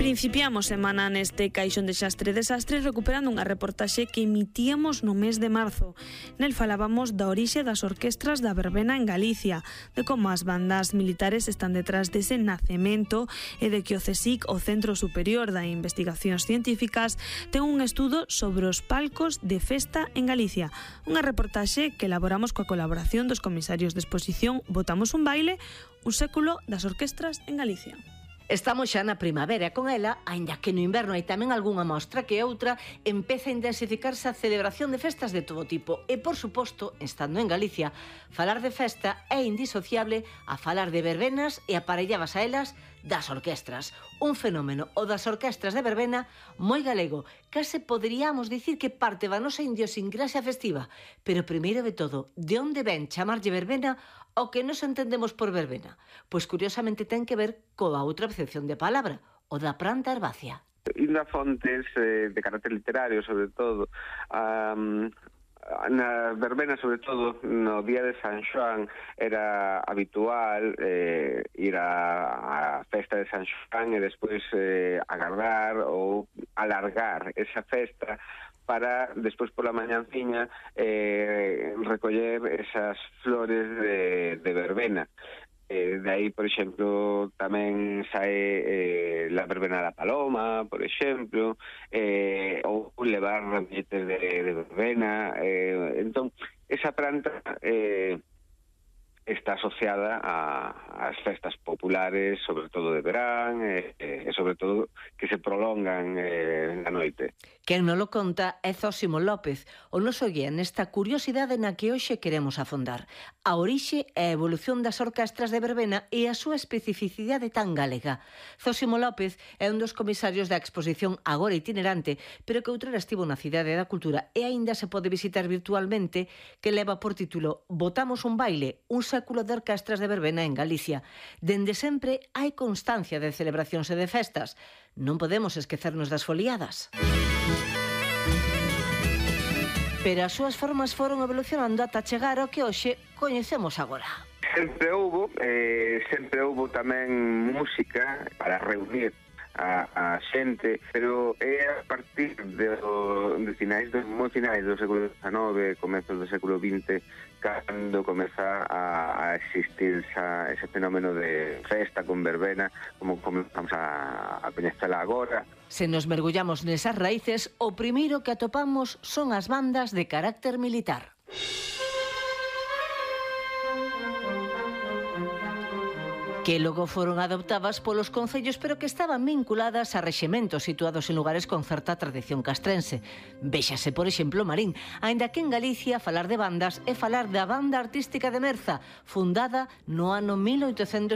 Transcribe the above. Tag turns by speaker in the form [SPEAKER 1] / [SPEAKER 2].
[SPEAKER 1] Principiamos semana neste Caixón de Xastre Desastre recuperando unha reportaxe que emitíamos no mes de marzo. Nel falábamos da orixe das orquestras da verbena en Galicia, de como as bandas militares están detrás dese nacemento e de que o CSIC, o Centro Superior de Investigacións Científicas, ten un estudo sobre os palcos de festa en Galicia. Unha reportaxe que elaboramos coa colaboración dos comisarios de exposición Botamos un baile, un século das orquestras en Galicia.
[SPEAKER 2] Estamos xa na primavera e con ela, aínda que no inverno hai tamén algunha mostra que outra, empeza a intensificarse a celebración de festas de todo tipo. E, por suposto, estando en Galicia, falar de festa é indisociable a falar de verbenas e aparelladas a elas das orquestras. Un fenómeno, o das orquestras de verbena, moi galego. Case poderíamos dicir que parte da nosa idiosincrasia festiva. Pero, primeiro de todo, de onde ven chamarlle verbena o que nos entendemos por verbena? Pois curiosamente ten que ver coa outra acepción de palabra, o da planta herbácea.
[SPEAKER 3] Indo a fontes de carácter literario, sobre todo, na verbena, sobre todo, no día de San Xoán, era habitual ir á festa de San Xoán e despois agardar ou alargar esa festa para despois pola mañanciña recoller esas flores de verbena. De aí, por exemplo, tamén sae la verbena da paloma, por exemplo, ou levar ramilletes de verbena. Entón, esa planta está asociada ás festas populares, sobre todo de verán, e sobre todo que se prolongan na noite.
[SPEAKER 2] Quen non lo conta é Zósimo López, o noso guía nesta curiosidade na que hoxe queremos afondar. A orixe e a evolución das orquestras de verbena e a súa especificidade tan galega. Zósimo López é un dos comisarios da exposición agora itinerante, pero que outrora estivo na Cidade da Cultura e aínda se pode visitar virtualmente, que leva por título Botamos un baile, un século de orquestras de verbena en Galicia. Dende sempre hai constancia de celebracións e de festas. Non podemos esquecernos das foliadas. Pero as súas formas foron evolucionando ata chegar ao que hoxe coñecemos agora.
[SPEAKER 3] Sempre houbo tamén música para reunir a xente, pero é a partir de moi finais do século XIX, comezos do século XX, cando comeza a existir ese fenómeno de festa con verbena, como comenzamos a coñecela agora.
[SPEAKER 2] Se nos mergullamos nesas raíces, o primeiro que atopamos son as bandas de carácter militar. Que logo foron adoptadas polos concellos, pero que estaban vinculadas a reximentos situados en lugares con certa tradición castrense. Véxase, por exemplo, Marín, aínda que en Galicia falar de bandas é falar da Banda Artística de Merza, fundada no ano 1860.